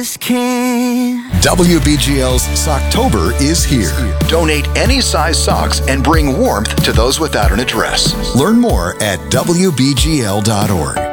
WBGL's Socktober is here. Donate any size socks and bring warmth to those without an address. Learn more at WBGL.org.